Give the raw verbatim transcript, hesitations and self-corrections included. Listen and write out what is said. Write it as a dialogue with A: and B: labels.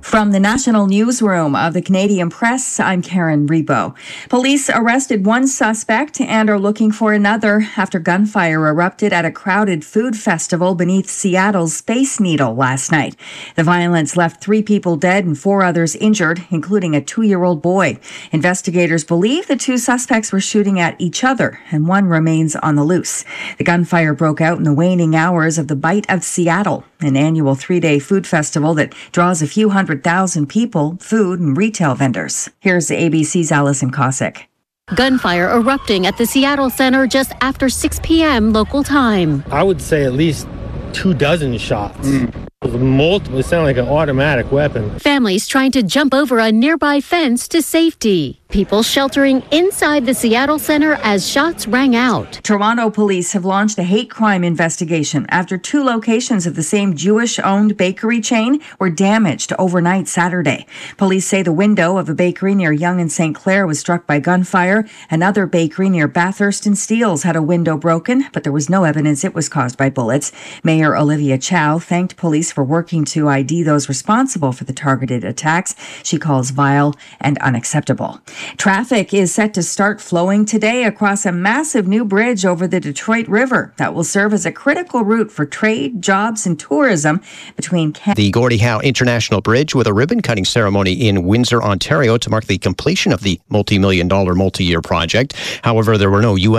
A: From the National Newsroom of the Canadian Press, I'm Karen Rebo. Police arrested one suspect and are looking for another after gunfire erupted at a crowded food festival beneath Seattle's Space Needle last night. The violence left three people dead and four others injured, including a two-year-old boy. Investigators believe the two suspects were shooting at each other, and one remains on the loose. The gunfire broke out in the waning hours of the Bite of Seattle, an annual three-day food festival that draws a few hundred thousand people, food and retail vendors. Here's A B C's Allison Cossack.
B: Gunfire erupting at the Seattle Center just after six p.m. local time.
C: I would say at least two dozen shots. Mm. Multiple, it sounded like an automatic weapon.
B: Families trying to jump over a nearby fence to safety. People sheltering inside the Seattle Center as shots rang out.
A: Toronto police have launched a hate crime investigation after two locations of the same Jewish-owned bakery chain were damaged overnight Saturday. Police say the window of a bakery near Yonge and Saint Clair was struck by gunfire. Another bakery near Bathurst and Steeles had a window broken, but there was no evidence it was caused by bullets. Mayor Olivia Chow thanked police for working to I D those responsible for the targeted attacks she calls vile and unacceptable. Traffic is set to start flowing today across a massive new bridge over the Detroit River that will serve as a critical route for trade, jobs, and tourism between Canada.
D: The Gordie Howe International Bridge with a ribbon-cutting ceremony in Windsor, Ontario to mark the completion of the multi-million dollar multi-year project. However, there were no U S